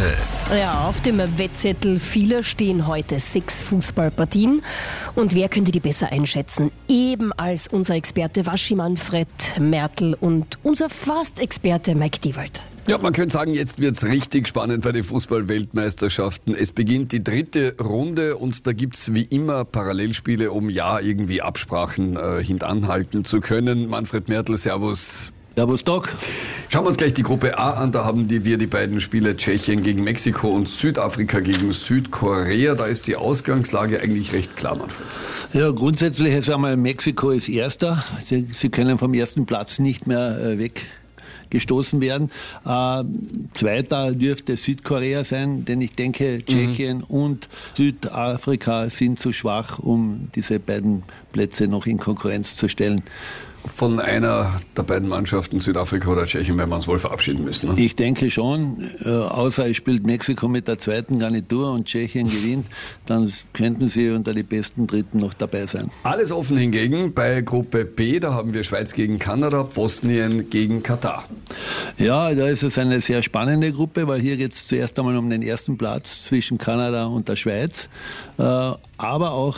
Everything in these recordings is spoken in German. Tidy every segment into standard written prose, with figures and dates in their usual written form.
Wetterzettel. Ja, auf dem Wettzettel vieler stehen heute 6 Fußballpartien. Und wer könnte die besser einschätzen? Eben als unser Experte Waschi Manfred Mertl und unser Fast-Experte Mike Diewald. Ja, man könnte sagen, jetzt wird's richtig spannend bei den Fußball-Weltmeisterschaften. Es beginnt die 3. Runde und da gibt's wie immer Parallelspiele, um ja irgendwie Absprachen hintanhalten zu können. Manfred Mertl, servus. Servus, Doc. Schauen wir uns gleich die Gruppe A an. Da haben wir die beiden Spiele Tschechien gegen Mexiko und Südafrika gegen Südkorea. Da ist die Ausgangslage eigentlich recht klar, Manfred. Ja, grundsätzlich ist einmal Mexiko ist Erster. Sie können vom ersten Platz nicht mehr weggestoßen werden. Zweiter dürfte Südkorea sein, denn ich denke, Tschechien und Südafrika sind zu schwach, um diese beiden Plätze noch in Konkurrenz zu stellen. Von einer der beiden Mannschaften, Südafrika oder Tschechien, werden wir uns wohl verabschieden müssen. Ne? Ich denke schon, außer es spielt Mexiko mit der zweiten Garnitur und Tschechien gewinnt, dann könnten sie unter die besten Dritten noch dabei sein. Alles offen hingegen bei Gruppe B, da haben wir Schweiz gegen Kanada, Bosnien gegen Katar. Ja, da ist es eine sehr spannende Gruppe, weil hier geht es zuerst einmal um den ersten Platz zwischen Kanada und der Schweiz. Aber auch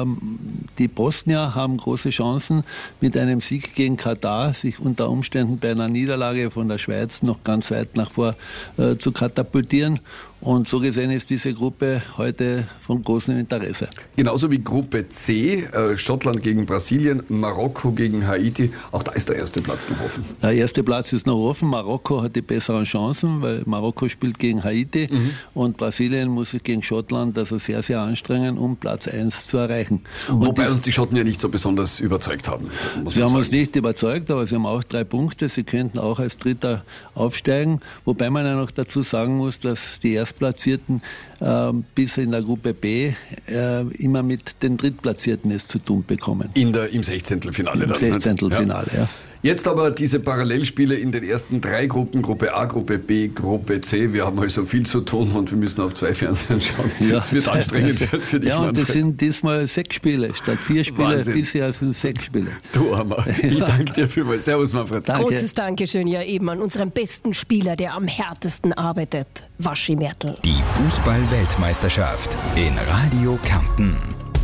die Bosnier haben große Chancen, mit einem Sieg gegen Katar sich unter Umständen bei einer Niederlage von der Schweiz noch ganz weit nach vor zu katapultieren. Und so gesehen ist diese Gruppe heute von großem Interesse. Genauso wie Gruppe C, Schottland gegen Brasilien, Marokko gegen Haiti. Auch da ist der erste Platz noch offen. Der erste Platz ist noch offen. Marokko hat die besseren Chancen, weil Marokko spielt gegen Haiti und Brasilien muss sich gegen Schottland also sehr, sehr anstrengen, um Platz 1 zu erreichen. Wobei uns die Schotten ja nicht so besonders überzeugt haben. Sie haben uns nicht überzeugt, aber sie haben auch 3 Punkte. Sie könnten auch als Dritter aufsteigen. Wobei man ja noch dazu sagen muss, dass die Erstplatzierten bis in der Gruppe B immer mit den Drittplatzierten es zu tun bekommen. Im 16. Im 16. Finale, ja. Jetzt aber diese Parallelspiele in den ersten 3 Gruppen, Gruppe A, Gruppe B, Gruppe C. Wir haben also viel zu tun und wir müssen auf 2 Fernsehen schauen. Ja, das wird anstrengend für dich, ja, und Manfred. das sind diesmal 6 Spiele. Statt 4 Spiele Wahnsinn. Bisher sind 6 Spiele. Du Hammer. Ich danke dir vielmals. Servus, Manfred. Danke. Großes Dankeschön ja eben an unseren besten Spieler, der am härtesten arbeitet, Waschi Mertl. Die Fußball-Weltmeisterschaft in Radio Kärnten.